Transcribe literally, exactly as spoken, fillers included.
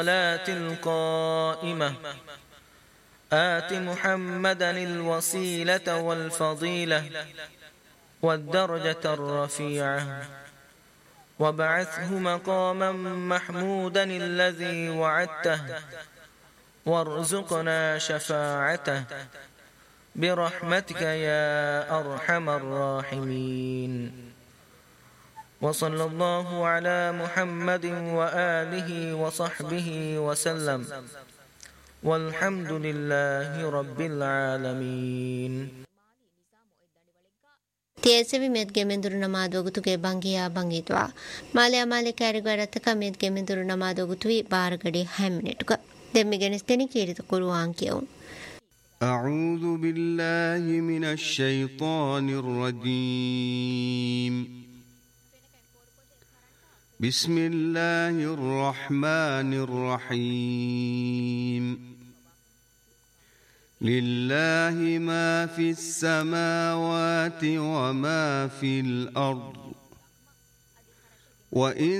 الصلاة القائمة آت محمدا الوسيلة والفضيلة والدرجة الرفيعة وابعثه مقاما محمودا الذي وعدته وارزقنا شفاعته برحمتك يا أرحم الراحمين. وصلى الله على محمد وآله وصحبه وسلم والحمد لله رب العالمين. تيسبي ميت جمندر نماذ وقتك بانجيا بانجيتوا مالي مالي كارغارتك ميت جمندر نماذ وقتوي بارغدي همنتك دمي جنستني كيري تقولوا كيو. أعوذ بالله من الشيطان الرجيم. بسم الله الرحمن الرحيم. لله ما في السماوات وما في الأرض وإن